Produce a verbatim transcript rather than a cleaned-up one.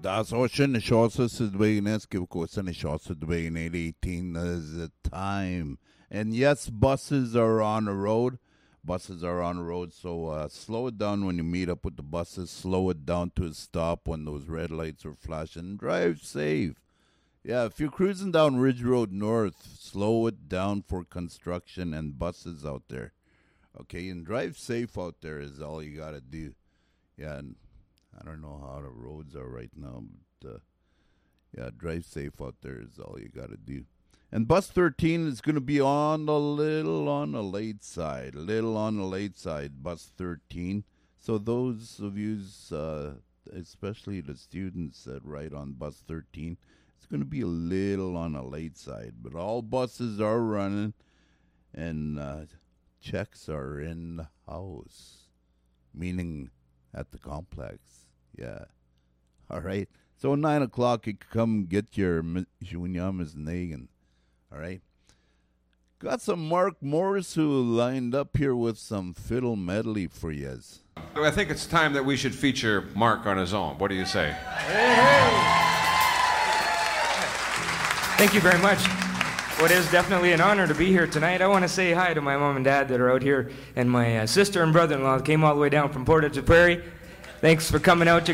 Das auch schöne Chance zu Dwayne. Es gibt auch eine Chance to Dwayne. eight eighteen is the time. And yes, buses are on the road. Buses are on the road, so uh, slow it down when you meet up with the buses. Slow it down to a stop when those red lights are flashing. Drive safe. Yeah, if you're cruising down Ridge Road North, slow it down for construction and buses out there. Okay, and drive safe out there is all you got to do. Yeah, and I don't know how the roads are right now, but uh, yeah, drive safe out there is all you got to do. And bus thirteen is going to be on a little on the late side, a little on the late side, bus thirteen. So those of you, uh, especially the students that ride on bus thirteen, it's going to be a little on the late side. But all buses are running, and uh, checks are in the house, meaning at the complex. Yeah. All right. So nine o'clock, you can come get your Juniamas Nagan. All right. Got some Mark Morris who lined up here with some fiddle medley for yous. I think it's time that we should feature Mark on his own. What do you say? Hey, hey. Thank you very much. Well, it is definitely an honor to be here tonight. I want to say hi to my mom and dad that are out here, and my uh, sister and brother-in-law that came all the way down from Portage la Prairie. Thanks for coming out. You